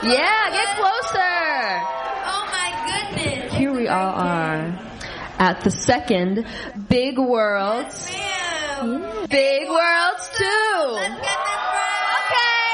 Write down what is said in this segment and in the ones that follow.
Yeah, get closer. Oh my goodness. Here we all are at the second Big Worlds. Yes, ma'am. Big Worlds 2. Let's get this right. Okay,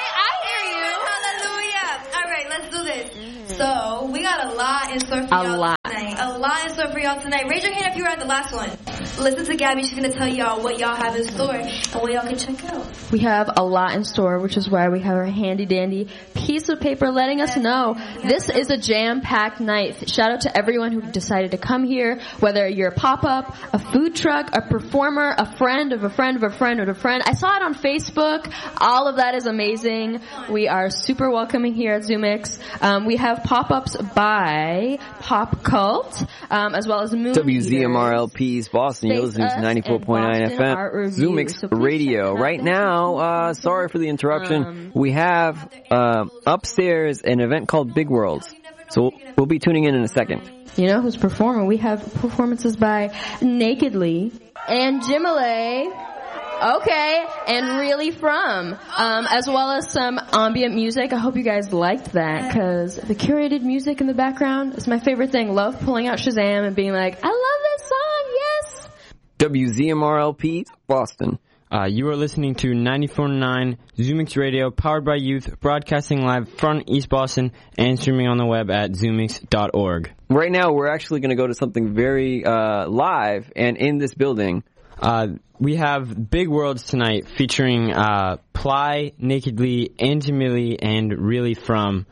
I Hallelujah. All right, let's do this. So, we got a lot in store for y'all tonight. A lot in store for y'all tonight. Raise your hand if you were at the last one. Listen to Gabby. She's going to tell y'all what y'all have in store and what y'all can check out. We have a lot in store, which is why we have our handy dandy piece of paper letting us know this is a jam-packed night. Shout out to everyone who decided to come here, whether you're a pop-up, a food truck, a performer, a friend of a friend of a friend of a friend. I saw it on Facebook. All of that is amazing. We are super welcoming here at ZoomX. We have pop-ups by Pop Cult, as well as Moon WZMRLP's Boston. You're listening to 94.9 FM, ZoomX Radio. Right now, sorry for the interruption. We have upstairs an event called Big Worlds. So we'll be tuning in a second. You know who's performing? We have performances by Nakedly and Jimale. Okay, and Really From, as well as some ambient music. I hope you guys liked that, because the curated music in the background is my favorite thing. Love pulling out Shazam and being like, I love this song, yes! WZMRLP, Boston. You are listening to 94.9 ZoomX Radio, powered by youth, broadcasting live from East Boston and streaming on the web at zoomix.org. Right now, we're actually going to go to something very live, and in this building, we have Big Worlds tonight featuring Ply, Nakedly, Anjamili, and Really From.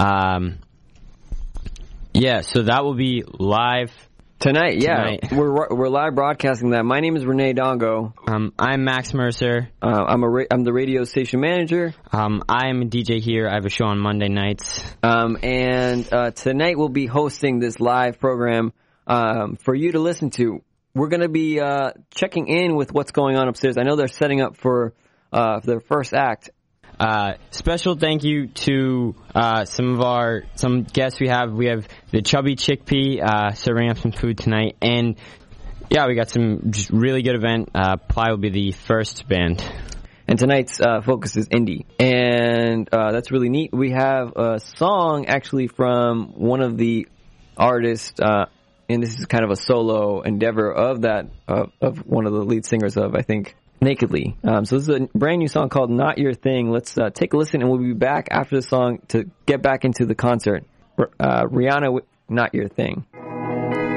Yeah, so that will be live tonight. We're live broadcasting that. My name is Renee Dongo. I'm Max Mercer. I'm the radio station manager. I am a DJ here. I have a show on Monday nights. And tonight we'll be hosting this live program for you to listen to. We're going to be checking in with what's going on upstairs. I know they're setting up for their first act. Special thank you to some guests we have. We have the Chubby Chickpea serving up some food tonight. And, yeah, we got some just really good event. Ply will be the first band. And tonight's focus is indie. And that's really neat. We have a song actually from one of the artists, and this is kind of a solo endeavor of one of the lead singers of, I think, Nakedly. So this is a brand new song called Not Your Thing. Let's take a listen, and we'll be back after the song to get back into the concert. Rihanna with Not Your Thing.